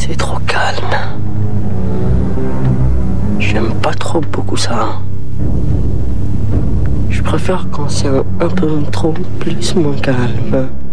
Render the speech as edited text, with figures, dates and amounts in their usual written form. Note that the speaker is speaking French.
C'est trop calme. J'aime pas trop beaucoup ça. Je préfère quand c'est un peu trop plus moins calme.